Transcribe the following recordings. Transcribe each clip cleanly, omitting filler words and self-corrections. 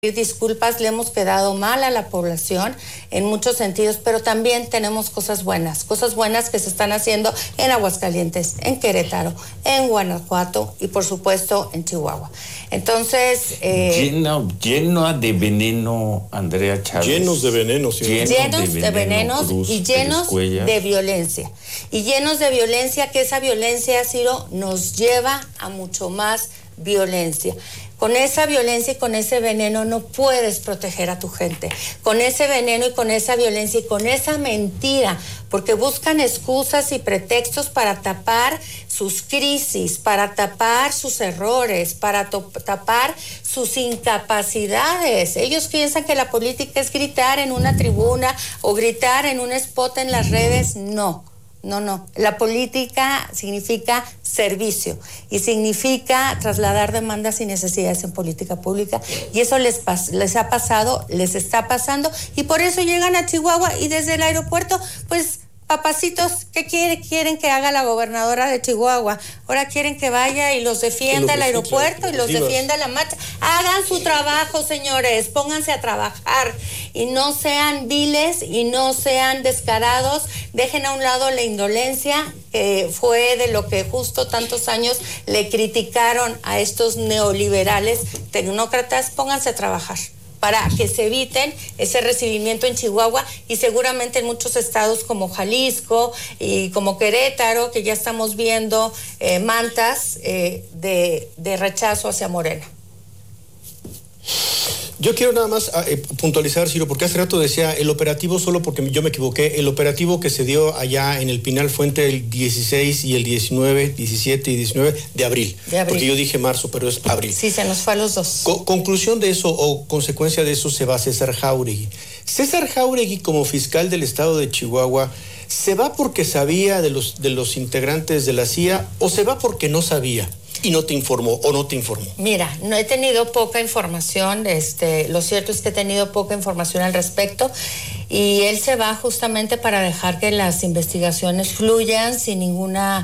disculpas, le hemos quedado mal a la población en muchos sentidos, pero también tenemos cosas buenas que se están haciendo en Aguascalientes, en Querétaro, en Guanajuato y por supuesto en Chihuahua. Entonces... lleno de veneno, Andrea Chávez. Llenos de veneno, sí. Llenos de venenos Cruz, y llenos de violencia. Y llenos de violencia, que esa violencia, Ciro, nos lleva a mucho más violencia. Con esa violencia y con ese veneno no puedes proteger a tu gente. Con ese veneno y con esa violencia y con esa mentira, porque buscan excusas y pretextos para tapar sus crisis, para tapar sus errores, para tapar sus incapacidades. Ellos piensan que la política es gritar en una tribuna o gritar en un spot en las redes. No. La política significa servicio y significa trasladar demandas y necesidades en política pública, y eso les ha pasado, les está pasando, y por eso llegan a Chihuahua y desde el aeropuerto, pues, papacitos, ¿qué quieren que haga la gobernadora de Chihuahua? Ahora quieren que vaya y los defienda el aeropuerto y los defienda la marcha. Hagan su trabajo, señores, pónganse a trabajar y no sean viles y no sean descarados. Dejen a un lado la indolencia, que fue de lo que justo tantos años le criticaron a estos neoliberales tecnócratas. Pónganse a trabajar para que se eviten ese recibimiento en Chihuahua y seguramente en muchos estados como Jalisco y como Querétaro, que ya estamos viendo mantas de rechazo hacia Morena. Yo quiero nada más puntualizar, Ciro, porque hace rato decía el operativo, solo porque yo me equivoqué, el operativo que se dio allá en el Pinal fue entre el 16 y el 19, 17 y 19 de abril. Porque yo dije marzo, pero es abril. Sí, se nos fue a los dos. Conclusión de eso o consecuencia de eso se va César Jáuregui. César Jáuregui, como fiscal del estado de Chihuahua, ¿se va porque sabía de los integrantes de la CIA o se va porque no sabía y no te informó o no te informó? Mira, no he tenido poca información, lo cierto es que he tenido poca información al respecto, y él se va justamente para dejar que las investigaciones fluyan sin ninguna,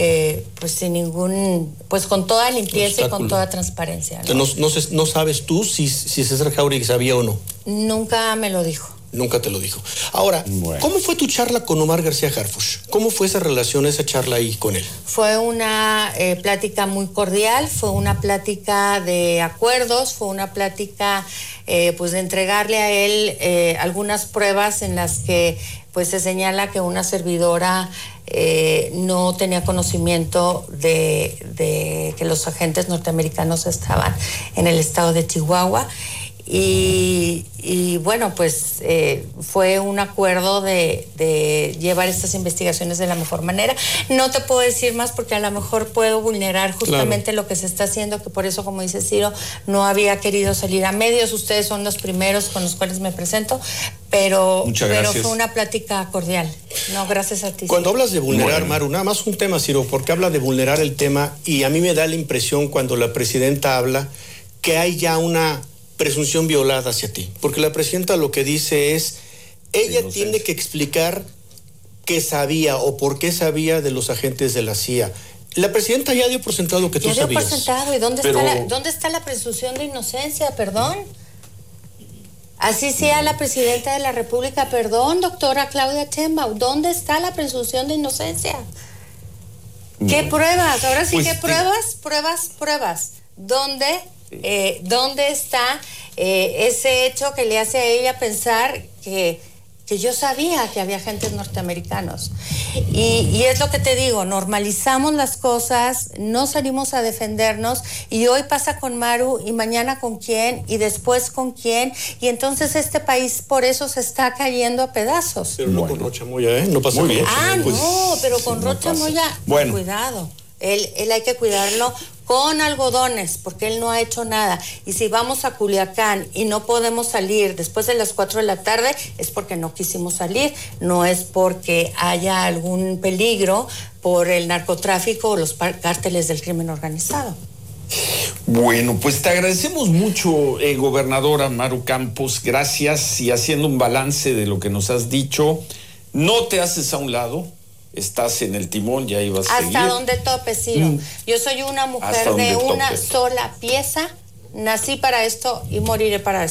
con toda limpieza y con toda transparencia, ¿no? No sabes tú si César Jáuregui sabía o no. Nunca me lo dijo. Nunca te lo dijo. Ahora, bueno, ¿cómo fue tu charla con Omar García Harfuch? ¿Cómo fue esa relación, esa charla ahí con él? Fue una plática muy cordial, fue una plática de acuerdos, fue una plática de entregarle a él algunas pruebas en las que pues se señala que una servidora no tenía conocimiento de que los agentes norteamericanos estaban en el estado de Chihuahua. Y bueno, pues fue un acuerdo de llevar estas investigaciones de la mejor manera. No te puedo decir más porque a lo mejor puedo vulnerar justamente lo que se está haciendo, que por eso, como dice Ciro, no había querido salir a medios. Ustedes son los primeros con los cuales me presento, pero fue una plática cordial. No, gracias a ti. Cuando hablas de vulnerar, Maru, nada más un tema, Ciro, porque habla de vulnerar el tema, y a mí me da la impresión cuando la presidenta habla que hay ya una presunción violada hacia ti, porque la presidenta lo que dice es, ella tiene que explicar qué sabía o por qué sabía de los agentes de la CIA. La presidenta ya dio por sentado que tú sabías. Ya dio por sentado, ¿y dónde está la presunción de inocencia? Perdón. Así sea la presidenta de la República, perdón, doctora Claudia Sheinbaum, ¿dónde está la presunción de inocencia? ¿Qué pruebas? Ahora sí, ¿qué pruebas? ¿Dónde está ese hecho que le hace a ella pensar que yo sabía que había agentes norteamericanos? Y es lo que te digo, normalizamos las cosas, no salimos a defendernos, y hoy pasa con Maru, y mañana con quién, y después con quién, y entonces este país por eso se está cayendo a pedazos. Pero no con Rocha Moya, ¿eh? No pasa muy bien. Pero con Rocha Moya, cuidado. Él hay que cuidarlo con algodones, porque él no ha hecho nada. Y si vamos a Culiacán y no podemos salir después de las 4 de la tarde, es porque no quisimos salir, no es porque haya algún peligro por el narcotráfico o los cárteles del crimen organizado. Bueno, pues te agradecemos mucho, gobernadora Maru Campos, gracias, y haciendo un balance de lo que nos has dicho, no te haces a un lado. Estás en el timón, ya ibas a seguir. Hasta donde tope, Ciro. Yo soy una mujer de una sola pieza, nací para esto y moriré para esto.